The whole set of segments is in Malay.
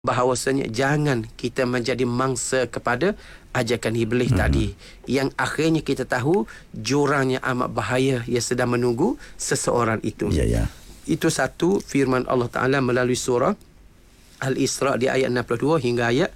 bahawasanya jangan kita menjadi mangsa kepada ajakan iblis tadi, yang akhirnya kita tahu jurangnya amat bahaya yang sedang menunggu seseorang itu. Itu satu firman Allah Ta'ala melalui surah Al-Isra di ayat 62 hingga ayat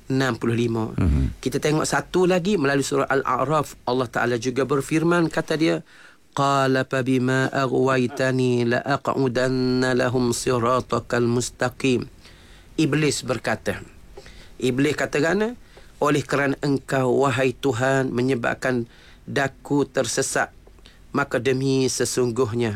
65. Kita tengok satu lagi melalui surah Al-A'raf. Allah Ta'ala juga berfirman, kata dia, qala fabima aghwaytani la aq'udanna lahum siratakal mustaqim. Iblis berkata, Iblis katakan, oleh kerana engkau wahai Tuhan menyebabkan daku tersesat, maka demi sesungguhnya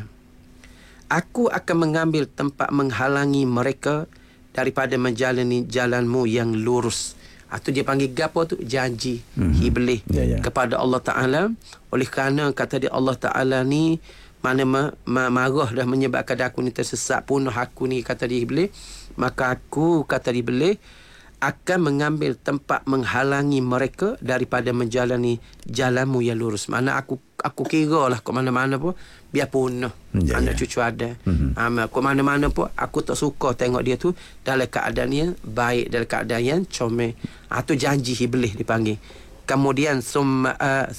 aku akan mengambil tempat menghalangi mereka daripada menjalani jalanmu yang lurus. Itu dia panggil gapo tu? Janji Iblis kepada Allah Ta'ala. Oleh kerana kata dia Allah Ta'ala ni mana marah dah menyebabkan aku ni tersesat, punuh aku ni, kata dia Iblis, maka aku, kata dia Iblis, akan mengambil tempat menghalangi mereka daripada menjalani jalanmu yang lurus. Mana aku kira lah ke mana-mana pun biar punah anak cucu ada. Ke mana-mana pun aku tak suka tengok dia tu dalam keadaan yang baik, dalam keadaan yang comel. Itu janji Iblis dipanggil. Kemudian summa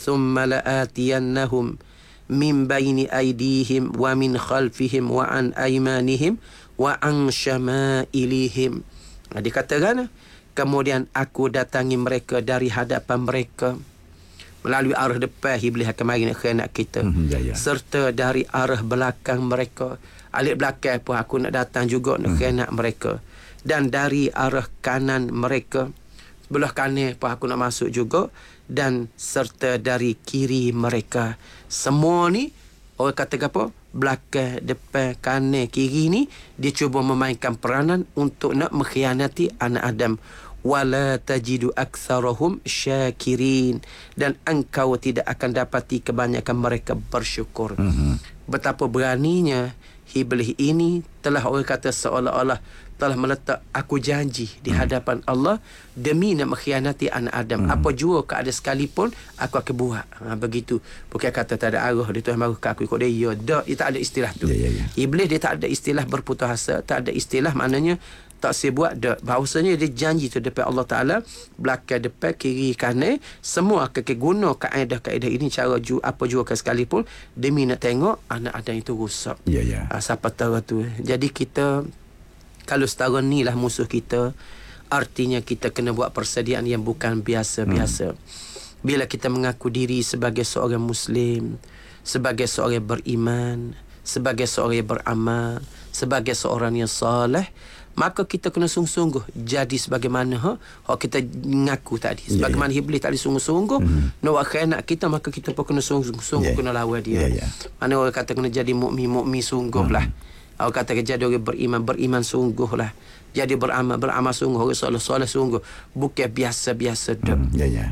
la'atiyannahum min baini aydihim wa min khalfihim wa an aymanihim wa an syama'ilihim. Dikatakan, kemudian aku datangi mereka dari hadapan mereka, melalui arah depan Iblis akan mari nak khianat kita, serta dari arah belakang mereka. Alik belakang pun aku nak datang juga nak khianat mereka, dan dari arah kanan mereka, sebelah kanan pun aku nak masuk juga, dan serta dari kiri mereka. Semua ni orang kata apa? Belakang, depan, kanan, kiri ni dia cuba memainkan peranan untuk nak mengkhianati anak Adam. Wala tajidu aktsarahum syakirin, dan engkau tidak akan dapati kebanyakan mereka bersyukur. Betapa beraninya Iblis ini telah orang kata seolah-olah telah meletak aku janji di hadapan Allah demi nak mengkhianati anak Adam. Apa jua keadaan sekalipun aku akan buat. Begitu. Bukan kata tak ada arah dia Tuhan baru aku ikut dia. Dia tak ada istilah tu. Iblis dia tak ada istilah berputus asa, tak ada istilah maknanya tak saya buat dah. Bahawasanya dia janji tu depan Allah Ta'ala, belakang, depan, kiri, kanan, semua akan guna kaedah-kaedah ini, cara apa juga sekalipun demi nak tengok anak Adam itu rosak. Siapa tahu tu. Jadi kita, kalau setara ni lah musuh kita, artinya kita kena buat persediaan yang bukan biasa-biasa. Bila kita mengaku diri sebagai seorang Muslim, sebagai seorang beriman, sebagai seorang yang beramal, sebagai seorang yang saleh, maka kita kena sungguh-sungguh jadi sebagaimana kita ngaku tadi. Sebagaimana Iblis tadi sungguh-sungguh nak buat khianat kita, maka kita pun kena sungguh-sungguh kena lawan dia. Mana orang kata kena jadi mukmin sungguh lah. Orang kata jadi orang beriman sungguh lah. Jadi beramal sungguh. Orang soleh sungguh. Bukan biasa-biasa dak.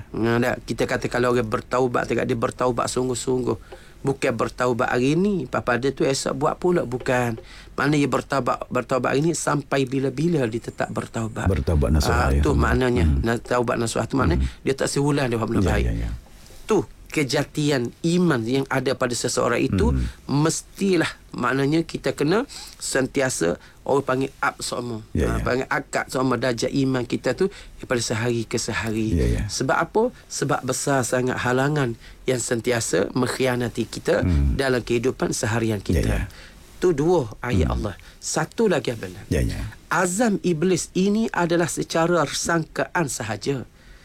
Kita kata kalau orang bertaubat, dia bertaubat sungguh-sungguh. Bukan bertaubat hari ni, pada tu esok buat pula, bukan. Mana dia bertaubat hari ni sampai bila-bila dia tetap bertaubat. Bertaubat nasuhah. Tu maknanya. Taubat nasuhah tu maknanya dia tak sebulan dia belum baik. Tu kejatian iman yang ada pada seseorang itu mestilah maknanya kita kena sentiasa orang panggil up semua. Panggil akad semua darjah iman kita tu daripada sehari ke sehari. Sebab apa? Sebab besar sangat halangan yang sentiasa mengkhianati kita dalam kehidupan seharian kita. Tu dua ayat Allah. Satu lagi apa? Azam iblis ini adalah secara sangkaan sahaja,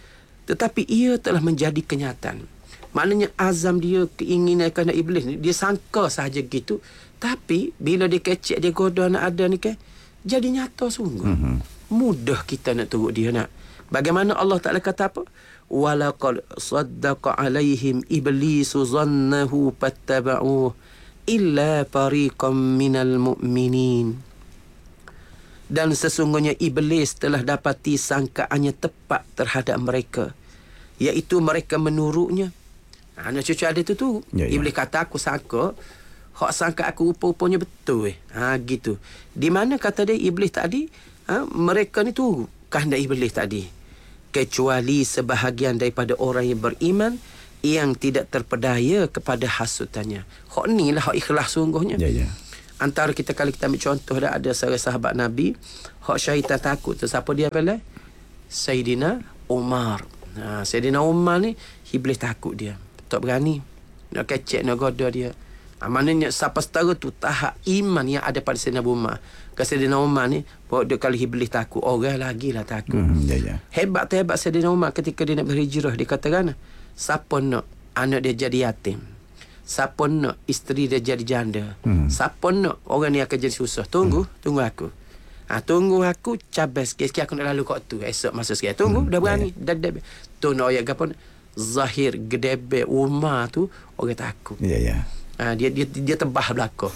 tetapi ia telah menjadi kenyataan. Maknanya azam dia, keinginan kerana iblis ni, dia sangka sahaja gitu, tapi bila dia kecek, dia goda anak ada ni kan, jadi nyata sungguh. Mudah kita nak turut dia nak. Bagaimana Allah Ta'ala kata apa? Walaqad saddaqa alaihim iblisu zannahu fattaba'uh illa fariqam minal mu'minin. Dan sesungguhnya iblis telah dapati sangkaannya tepat terhadap mereka, iaitu mereka menurutnya. Anak cucu ada tu Iblis kata aku sangka, hak sangka aku rupa-rupanya betul. Gitu. Di mana kata dia iblis tadi, mereka ni tu kehendak iblis tadi, kecuali sebahagian daripada orang yang beriman yang tidak terpedaya kepada hasutannya. Hak ni lah hak ikhlas sungguhnya. Antara kita, kalau kita ambil contoh, ada seorang sahabat Nabi, hak syaitan takut tu siapa dia bela? Saidina Umar. Saidina Umar ni iblis takut dia. Tak berani nak kecek nak goda dia. Maknanya siapa setara tu tahap iman yang ada pada Saidina Umar. Saidina Umar ni bahawa dia kalau iblis takut, orang lagi lah takut. Hebat Saidina Umar ketika dia nak berhijrah. Dia katakan, siapa nak anak dia jadi yatim, siapa nak isteri dia jadi janda, siapa nak orang ni akan jadi susah, tunggu aku. Tunggu aku cabai sikit aku nak lalu kat tu. Esok masa sikit tunggu, dah berani. Dah tu nak ayat apa? Zahir gedebe Umar tu orang takut. Dia tebah belakang.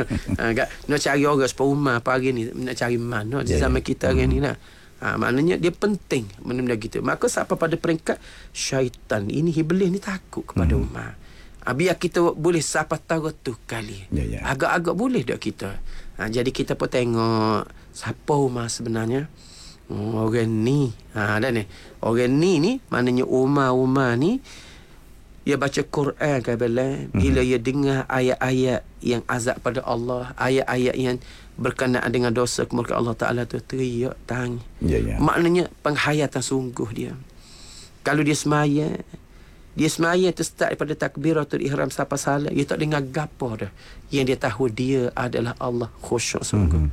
Nak cari orang supaya Umar pagi ni nak cari mana di zaman kita hari ni lah. Maknanya dia penting benda-benda gitu. Maka sampai pada peringkat syaitan ini, iblis ni takut kepada Umar. Biar kita boleh siapa tahu tu kali. Agak-agak boleh tak kita. Jadi kita pun tengok siapa Umar sebenarnya. Orang ni. Dan ni. Orang ni maknanya Umar ni dia baca Quran kan bila dia dengar ayat-ayat yang azab pada Allah, ayat-ayat yang berkenaan dengan dosa kemurkaan Allah Ta'ala tu, teriak tangis. Maknanya penghayatan sungguh dia. Kalau dia semaya tu start daripada takbiratul ihram sampai salat, dia tak dengar gapo dah. Yang dia tahu dia adalah Allah, khusyuk sungguh.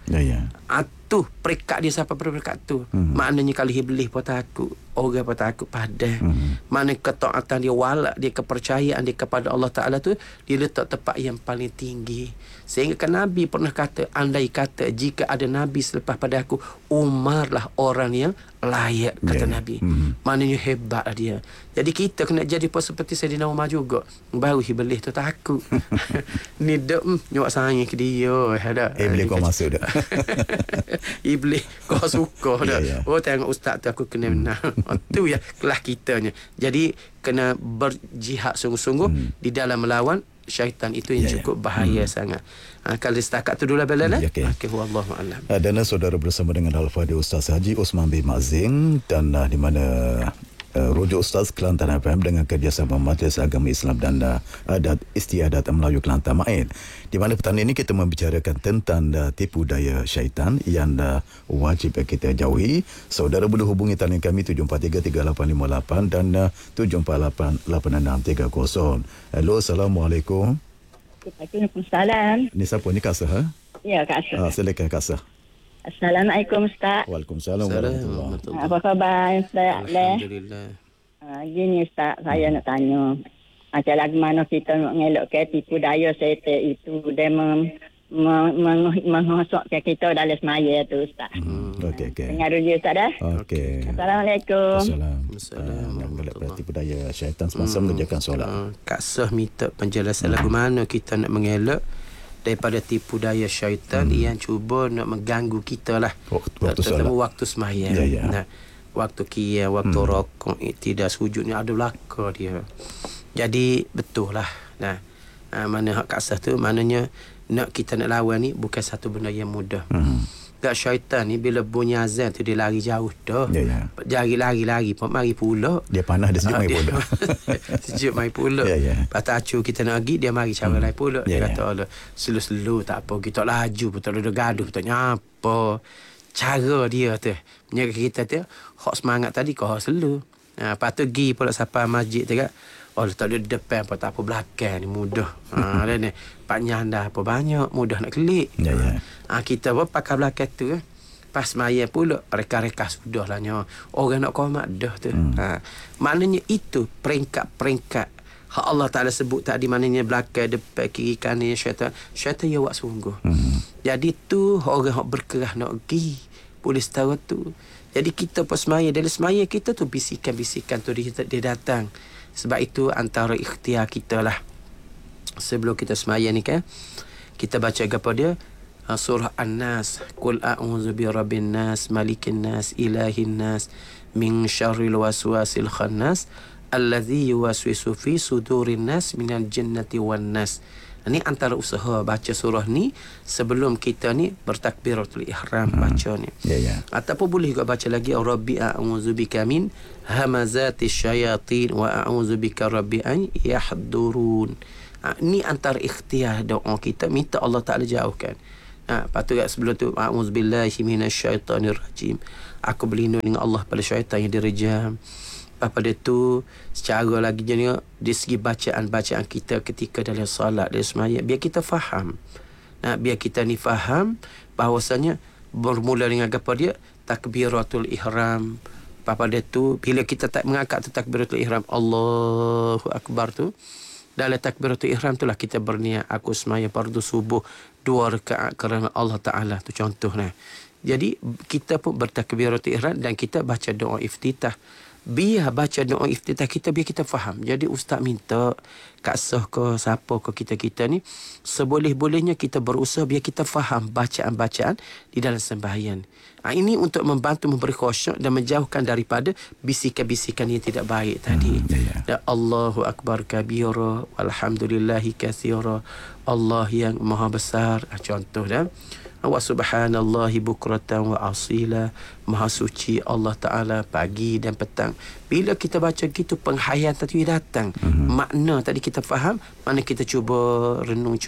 Tu peringkat dia sampai pada peringkat tu. Maknanya kalau iblis pun takut, orang pun takut pada. Maknanya ketaatan dia, walak dia, kepercayaan dia kepada Allah Ta'ala tu, dia letak tempat yang paling tinggi. Sehingga kan Nabi pernah kata, andai kata jika ada Nabi selepas pada aku, Umar lah orang yang layak, kata Nabi. Maknanya hebat lah dia. Jadi kita kena jadi pun seperti Saidina Umar juga. Baru iblis tu takut. Ni dek nyuak sayang ke dia. Iblis kau masuk dah. Iblis kau suka dah. Oh, tengok ustaz tu aku kena benar. Tu ya kelas kitanya. Jadi kena berjihad sungguh-sungguh di dalam melawan syaitan itu yang cukup bahaya sangat. Kalau setakat tu dulu Bella. Okey, wallahu a'lam. Dan saudara bersama dengan Al-Fadhil Ustaz Haji Osman bin Mazin, dan di mana rujuk Ustaz Kelantan FM dengan kerjasama Majlis Agama Islam dan Adat Istiadat Melayu Kelantan MAID. Di mana petang ini kita membicarakan tentang tipu daya syaitan yang wajib kita jauhi. Saudara boleh hubungi talian kami 743-3858 dan 748-8630. Hello, Assalamualaikum. Waalaikumsalam. Ni siapa ni, Kak Sah? Ya, Kak Sah. Silakan Kak Sah. Assalamualaikum Ustaz. Waalaikumsalam warahmatullahi. Apa khabar Ustaz? Alhamdulillah. Gini Ustaz, saya nak tanya. Macam lagu mana kita nak ngelakkan tipu daya syaitan itu, dia menghosokkan kita dalam semaya tu Ustaz. Okey. Dengar dulu Ustaz dah. Okey. Assalamualaikum. Assalamualaikum. Tipu daya syaitan semasa mengerjakan solat. Kak Sah minta penjelasan lagu mana kita nak mengelak daripada tipu daya syaitan yang cuba nak mengganggu kita lah. Terutama waktu sembahyang. Nah, waktu qiyam, waktu rukuk, tidak sujud ni ada belaka dia. Jadi betul lah. Nah, mana hak Kak Sah tu, maknanya nak kita nak lawan ni bukan satu benda yang mudah. Gak syaitan ni bila bunyi azan tu dia lari jauh dah. Jari lari pun mari pula. Dia panas, dia sejuk mai pula. Sejuk mai pula. Patah acu kita nak pergi, dia mari cara lain pula. Dia kata Allah, slow tak apa, kita laju pun tak ada gaduh, tak nyapa. Cara dia tu menjaga kita tu hak semangat tadi kau hak slow. Lepas tu pergi pula sampai masjid tu kan. Oh, tak ada depan apa, tak apa belakang ni mudah. Ada ni Pak Nyanda apa banyak mudah nak klik. Kita pun pakai belakang tu kan. Pas maya pula reka-reka sudahlah nya. Orang nak qomat dah tu. Maknanya itu peringkat-peringkat hak Allah Taala sebut tadi, maknanya belakang, depan, kiri, kanan syaitan. Syaitan ya wak sungguh. Jadi tu orang hak berkerah nak pergi polis tahu tu. Jadi kita pas semaya, dalam semaya kita tu bisikan-bisikan tu dia datang. Sebab itu antara ikhtiar kita lah sebelum kita semaya ni kan, kita baca apa dia, surah An-Nas, qul a'udzu birabbin nas, malikin nas, ilahin nas, min syarril waswasil khannas allazi yuwaswisu fi sudurin nas minal jannati wan nas. Ini antara usaha baca surah ni sebelum kita ni bertakbiratul ihram baca ni. Ataupun boleh juga baca lagi Rabbi a'udzubika min hamazatis syayatin wa a'udzubika rabbi an yahdurun. Ni antara ikhtiar doa kita, minta Allah Taala jauhkan Lepas tu kat sebelum tu, a'udzubillahi minasyaitonirrajim. Aku berlindung dengan Allah pada syaitan yang direjam. Pada tu secara lagi je di segi bacaan kita ketika dalam solat, dalam sembahyang, biar kita faham. Biar kita ni faham bahawasanya bermula dengan apa dia? Takbiratul ihram. Pada tu bila kita tak mengangkat tu takbiratul ihram, Allahu akbar tu, dalam takbiratul ihram itulah kita berniat aku sembahyang fardu subuh 2 rakaat kerana Allah Taala. Tu contohnya. Jadi kita pun bertakbiratul ihram dan kita baca doa iftitah. Biar baca doa iftitah kita, biar kita faham. Jadi ustaz minta Kak Soh ke siapa ke kita ni, seboleh-bolehnya kita berusaha biar kita faham bacaan-bacaan di dalam sembahyang. Ini untuk membantu memberi khusyuk dan menjauhkan daripada bisikan-bisikan yang tidak baik tadi. Dan Allahu akbar kabira walhamdulillahi katsira. Allah yang maha besar. Contoh dah. Wa subhanallahi bukratan wa asila. Maha suci Allah Ta'ala pagi dan petang. Bila kita baca gitu, penghayatan tadi datang. Makna tadi kita faham. Mana kita cuba renung,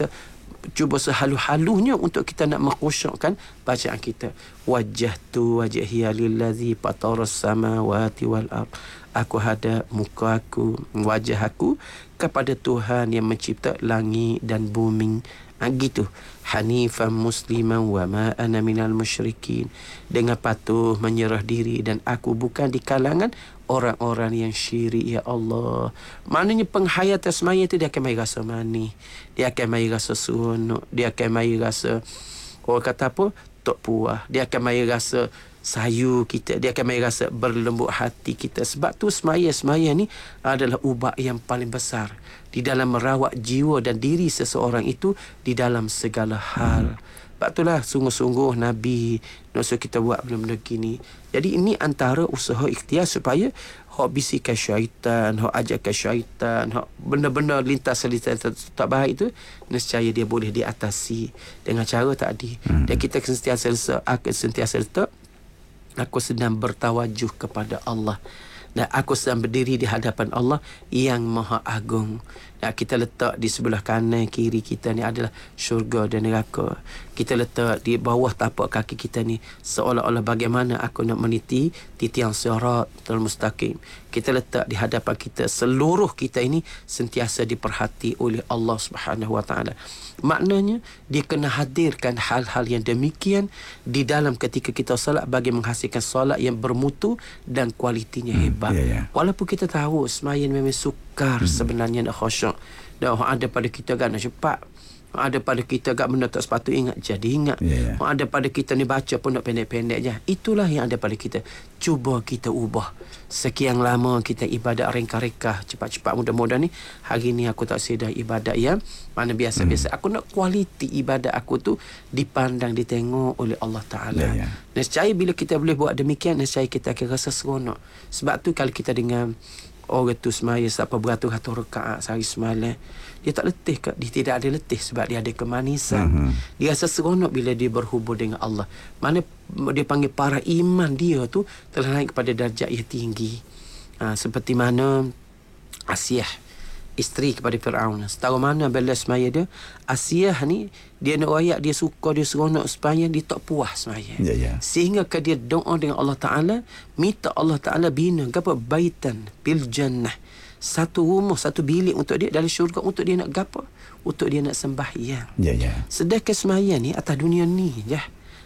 cuba sehalu-halunya untuk kita nak mengkhusyukkan bacaan kita. Wajjahtu wajhiya lillazi fataras samawati wal ard. Aku hadap muka aku, wajah aku kepada Tuhan yang mencipta langit dan bumi. Gitu. Hanifan musliman wa ma ana minal musyrikin. Dengan patuh menyerah diri dan aku bukan di kalangan orang-orang yang syirik, ya Allah. Maknanya penghayatan semaya itu dia akan mari rasa manis, dia akan mari rasa seronok, dia akan mari rasa orang kata apa, tok puas, dia akan mari rasa sayu kita, dia akan mari rasa berlembut hati kita. Sebab tu semaya ni adalah ubat yang paling besar di dalam merawat jiwa dan diri seseorang itu di dalam segala hal. Sebab itulah sungguh-sungguh Nabi nak suruh kita buat benda-benda gini. Jadi ini antara usaha ikhtiar supaya hak bisikan syaitan, hak ajakan syaitan, hak benda-benda lintas-lintas tak baik itu, nescaya dia boleh diatasi dengan cara tadi. Dan kita sentiasa letak aku sedang bertawajuh kepada Allah. Dan aku sedang berdiri di hadapan Allah yang Maha Agung. Dan kita letak di sebelah kanan kiri kita ni adalah syurga dan neraka. Kita letak di bawah tapak kaki kita ni seolah-olah bagaimana aku nak meniti titian siratal mustaqim. Kita letak di hadapan kita, seluruh kita ini sentiasa diperhati oleh Allah Subhanahu Wa Taala. Maknanya dia kena hadirkan hal-hal yang demikian di dalam ketika kita solat bagi menghasilkan solat yang bermutu dan kualitinya hebat. Walaupun kita tahu sembahyang memang sukar sebenarnya nak khusyuk. Dan ada pada kita kan nak cepat, ada pada kita agak benda tak sepatut ingat jadi ingat. Ada pada kita ni baca pun nak pendek-pendek je. Itulah yang ada pada kita. Cuba kita ubah. Sekian lama kita ibadat rengkah-rengkah, cepat-cepat mudah-mudahan ni hari ni aku tak sedar ibadat yang mana biasa-biasa. Aku nak kualiti ibadat aku tu dipandang, ditengok oleh Allah Ta'ala. Nescaya bila kita boleh buat demikian, nescaya kita akan rasa seronok. Sebab tu kalau kita dengar orang tu semaya sampai beratus-ratus rakaat sehari semalam, dia tak letih ke? Dia tidak ada letih sebab dia ada kemanisan. Dia rasa seronok bila dia berhubung dengan Allah. Mana dia panggil para iman dia tu telah naik kepada darjat yang tinggi. Seperti mana Asiyah, isteri kepada Fir'aun. Setahu mana bila semaya dia, Asiyah ni dia nak rakyat, dia suka, dia seronok sembahyang, dia tak puas sembahyang. Sehingga dia doa dengan Allah Ta'ala, minta Allah Ta'ala bina apa baitan bil jannah, satu rumah, satu bilik untuk dia dalam syurga, untuk dia nak gapo, untuk dia nak sembahyang. Sedangkan sembahyang ni atas dunia ni je.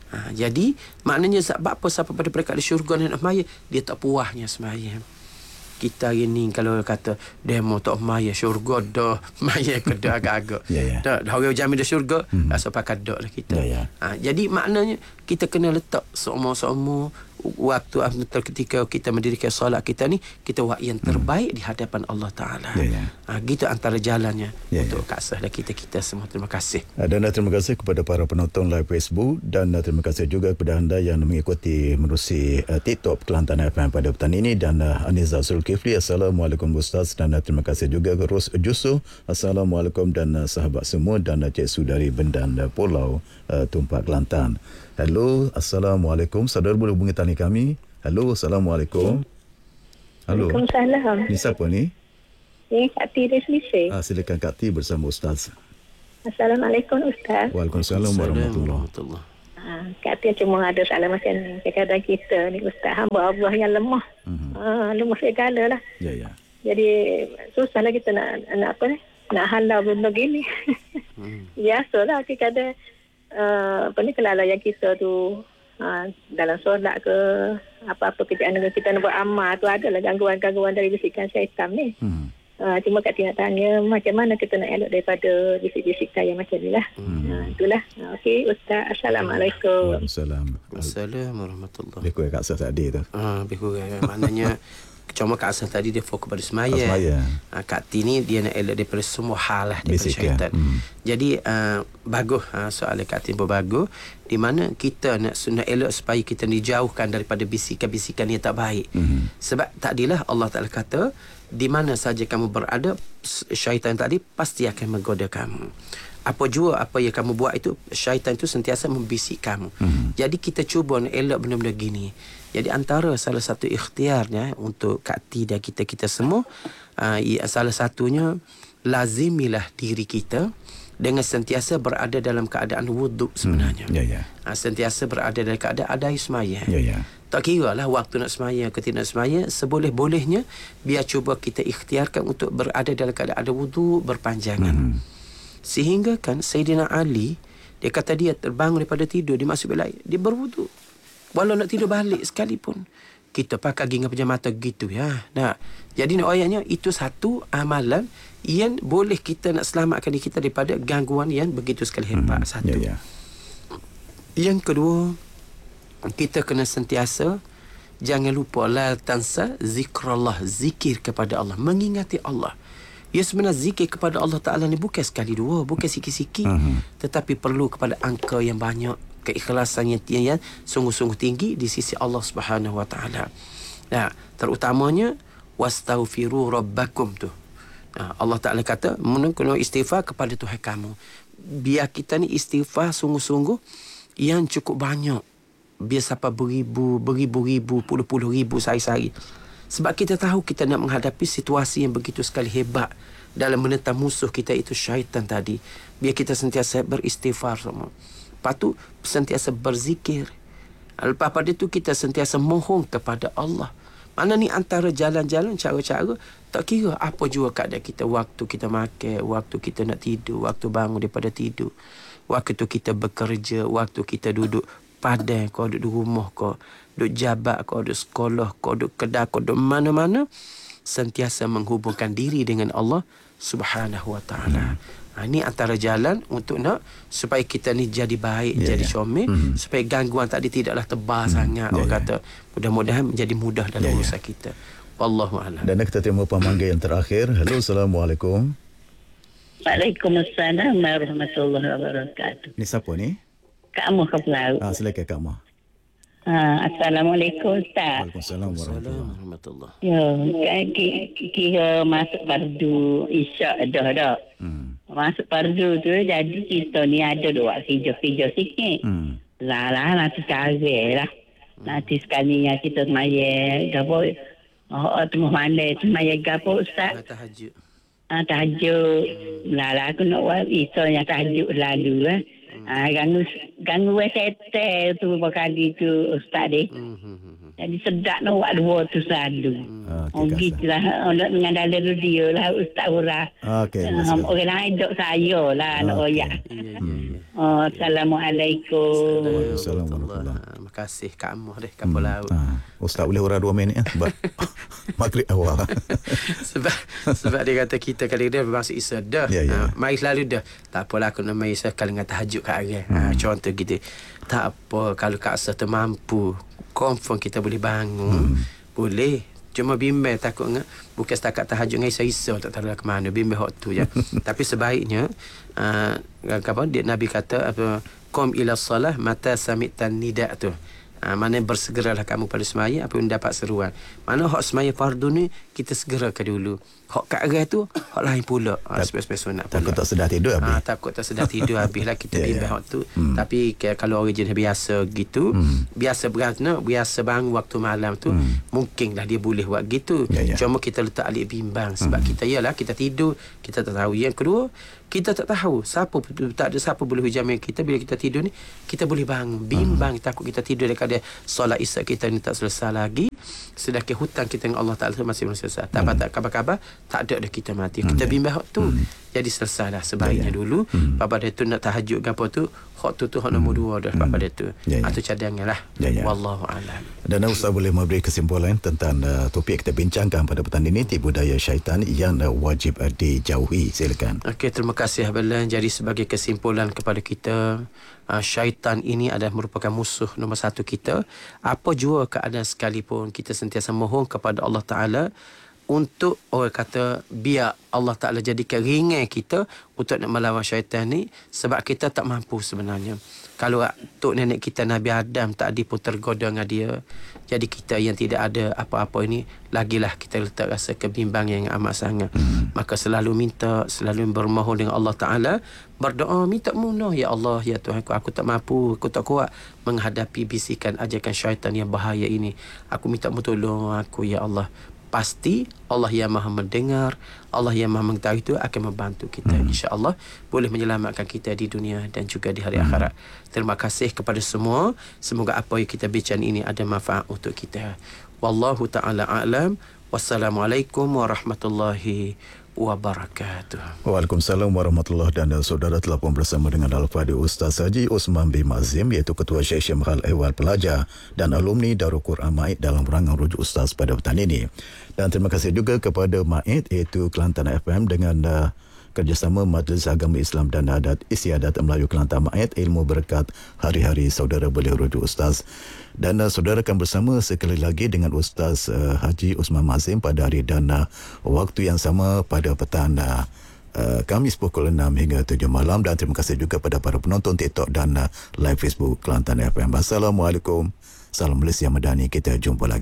Jadi maknanya sebab apa sampai pada peringkat di syurga nak sembahyang, dia tak puasnya sembahyang. Kita hari ni kalau kata demo tak maya syurga dah, maya ke dah agak-agak. Dah orang jamin dah syurga, rasa pakai dak lah kita. Jadi maknanya kita kena letak semua waktu ketika kita mendirikan solat kita ni, kita buat yang terbaik di hadapan Allah Ta'ala. Gitu antara jalannya untuk Kak Sah dan kita semua. Terima kasih. Dan terima kasih kepada para penonton live Facebook, dan terima kasih juga kepada anda yang mengikuti menerusi TikTok Kelantan FM pada petang ini. Dan Aniza Zulkifli, Assalamualaikum Ustaz. Dan terima kasih juga ke Ros Juso, Assalamualaikum. Dan sahabat semua, dan Cik Sudari Bendan Pulau Tumpak Kelantan. Hello, Assalamualaikum. Saudara boleh hubungi talian kami. Hello, Assalamualaikum. Hello. Waalaikumsalam. Ni siapa ni? Kak T dari Selisih. Silakan Kak T bersama Ustaz. Assalamualaikum Ustaz. Waalaikumsalam warahmatullahi. warahmatullahi. Kata cuma ada salah macam ni. Kadang-kadang kita ni Ustaz, hamba Allah yang lemah. Lemah segala lah. Ya, ya. Jadi susahlah kita nak apa ni? Nak halau benda gini. Biasalah kadang-kadang apa ni kelalaian kita tu dalam solat ke apa-apa kerjaan dengan kita nak buat amal tu adalah gangguan-gangguan dari bisikan syaitan ni. Cuma Kak Tina tanya macam mana kita nak elok daripada bisik-bisikan yang macam ni lah. Itulah. Okey Ustaz. Assalamualaikum. Waalaikumsalam. Assalamualaikum warahmatullahi. Lebih kurang Kak Asah tadi tu. Lebih kurang. Maknanya cuma Kak Asah tadi dia fokus pada semaya. Kak T ni dia nak elok daripada semua hal lah, daripada syaitan. Jadi bagus soalan Kak T pun bagus. Di mana kita nak elok supaya kita dijauhkan daripada bisikan-bisikan yang tak baik. Sebab tadilah Allah Ta'ala kata, di mana saja kamu berada, syaitan tadi pasti akan menggoda kamu. Apa jua apa yang kamu buat itu, syaitan itu sentiasa membisik kamu. Jadi kita cuba nak elok benda-benda gini. Jadi antara salah satu ikhtiarnya untuk Kak T dan kita semua, salah satunya lazimilah diri kita dengan sentiasa berada dalam keadaan wuduk sebenarnya. Sentiasa berada dalam keadaan ada semaya. Tak kira lah waktu nak semaya ke tidak semaya, seboleh-bolehnya biar cuba kita ikhtiarkan untuk berada dalam keadaan ada wuduk berpanjangan. Sehingga kan Sayyidina Ali, dia kata dia terbangun daripada tidur, dia masuk bilik, dia berwuduk. Walau nak tidur balik sekalipun. Kita pakai gigi pejam mata gitu ya. Nah, jadi ayatnya itu satu amalan yang boleh kita nak selamatkan diri kita daripada gangguan yang begitu sekali hebat. Satu. Yang kedua, kita kena sentiasa jangan lupa la tansa zikrullah, zikir kepada Allah, mengingati Allah. Ya sebenarnya zikir kepada Allah Ta'ala ni bukan sekali dua, bukan sikit-sikit, tetapi perlu kepada angka yang banyak, keikhlasan yang sungguh-sungguh tinggi di sisi Allah Subhanahu Wa Ta'ala. Nah, terutamanya wastaghfiru rabbakum tu. Allah Ta'ala kata kena istighfar kepada Tuhan kamu. Biar kita ni istighfar sungguh-sungguh yang cukup banyak. Biar sampai beribu-ribu, puluh-puluh ribu sehari-hari. Sebab kita tahu kita nak menghadapi situasi yang begitu sekali hebat dalam menentang musuh kita itu syaitan tadi. Biar kita sentiasa beristighfar semua. Lepas tu sentiasa berzikir. Lepas pada itu kita sentiasa mohon kepada Allah. Mana ni antara jalan-jalan, cara-cara, tak kira apa jua keadaan kita. Waktu kita makan, waktu kita nak tidur, waktu bangun daripada tidur, waktu kita bekerja, waktu kita duduk padang, kau duduk di rumah, kau duduk jabat, kau duduk sekolah, kau duduk kedai, kau duduk mana-mana, sentiasa menghubungkan diri dengan Allah Subhanahu Wa Ta'ala. Ini antara jalan untuk nak supaya kita ni jadi baik, jadi comel, supaya gangguan tadi tidaklah tebal sangat. Orang kata mudah-mudahan menjadi mudah dalam urusan kita. Wallahu a'lam. Dan kita terima pemanggilan yang terakhir. Halo, Assalamualaikum. Waalaikumsalam warahmatullahi wabarakatuh. Ni siapa ni? Kak Muh Keplau. Silakan Kak Muh. Assalamualaikum Ustaz. Waalaikumsalam warahmatullahi. Ya, kira masuk fardu isyak dah. Masuk fardu tu jadi kita ni ada dua kerja sikit. Lah nanti sekali lah. Nanti sekalinya kita semaya gapo. Tengah malam semaya gapo Ustaz. Tahajud. Tahajud. Lah aku nak buat isyak tahajud lalu lah. Ganggu setel tu berkali tu Ustaz deh. Jadi sedap nak buat dua tu selalu. Gitulah nak dengan dalam dia lah Ustaz Ura. Orang lain dok saya lah nak oyak. Assalamualaikum. Assalamualaikum. Terima kasih Kak Muh deh kapal laut. Ustaz boleh ura 2 minit sebab maghrib awal. sebab dia kata kita kali dia masuk Isa dah. Mari selalu dah. Tak apalah aku nak mari sekali dengan tahajud kat orang. Contoh gitu. Tak apa kalau Kak Asa termampu, confirm kita boleh bangun. Boleh. Cuma bimbang takut bukan setakat tahajud dengan Isa tak tahu ke mana, bimbang hak tu je. Tapi sebaiknya dia Nabi kata apa, qum ila salah mata sami'tan nida tu. Mana bersegeralah kamu pada semaya apabila mendapat seruan. Mana hak semaya fardu ni kita segerakan dulu. Hak kat arah tu hak lain pula. Spes-spes sunat pula. Takut tak sedar tidur habis. Takut tak sedar tidur habislah kita bimbang hak tu. Tapi kalau orang jenis biasa gitu, biasa bangun waktu malam tu, mungkinlah dia boleh buat gitu. Cuma kita letak alik bimbang sebab kita ialah kita tidur, kita tak tahu. Yang kedua, Kita tak tahu tak ada siapa boleh jamin kita. Bila kita tidur ni, kita boleh bangun bimbang, takut kita tidur dekat dia solat isyak kita ni tak selesai lagi, sedangkan hutang kita dengan Allah Ta'ala masih belum selesai. Tak patut khabar-khabar tak ada dah kita mati. Kita bimbang hak tu. Jadi selesailah sebaiknya dulu. Pada tu nak tahajud ke apa tu, hak tu hak nombor 2 dah pada tu. Itu cadanganlah. Wallahu a'lam. Dan Ustaz boleh memberi kesimpulan tentang topik kita bincangkan pada petang ini, tipu daya syaitan yang wajib dijauhi. Silakan. Okey, terima kasih Abang. Jadi sebagai kesimpulan kepada kita, syaitan ini adalah merupakan musuh nombor 1 kita. Apa jua keadaan sekalipun, kita sentiasa mohon kepada Allah Ta'ala untuk orang kata biar Allah Ta'ala jadikan ringan kita untuk nak melawan syaitan ni, sebab kita tak mampu sebenarnya. Kalau tok nenek kita Nabi Adam tadi pun tergoda dengan dia, jadi kita yang tidak ada apa-apa ini, lagilah kita letak rasa kebimbangan yang amat sangat. Maka selalu minta, selalu bermohon dengan Allah Ta'ala, berdoa, minta munah, ya Allah, ya Tuhan aku tak mampu, aku tak kuat menghadapi bisikan ajakan syaitan yang bahaya ini. Aku minta tolong aku, ya Allah. Pasti Allah yang maha mendengar, Allah yang maha mengetahui itu akan membantu kita, insya-Allah boleh menyelamatkan kita di dunia dan juga di hari akhirat. Terima kasih kepada semua. Semoga apa yang kita bincang ini ada manfaat untuk kita. Wallahu ta'ala a'lam. Wassalamualaikum warahmatullahi wabarakatuh. Waalaikumsalam warahmatullahi. Dan saudara telah pun bersama dengan Al-Fadhil Ustaz Haji Osman bin Mazim, iaitu Ketua Syekh Mahal Ehwal Pelajar dan alumni Darul Quran Ma'id dalam rancangan Rujuk Ustaz pada petang ini. Dan terima kasih juga kepada Ma'id, iaitu Kelantan FM, dengan kerjasama Majlis Agama Islam dan Adat Istiadat Melayu Kelantan Ma'id, ilmu berkat hari-hari saudara boleh rujuk Ustaz. Dan saudara akan bersama sekali lagi dengan Ustaz Haji Osman Mazim pada hari dan waktu yang sama pada petang Khamis pukul 6 hingga 7 malam. Dan terima kasih juga pada para penonton TikTok dan live Facebook Kelantan FM. Assalamualaikum. Salam Malaysia Madani. Kita jumpa lagi.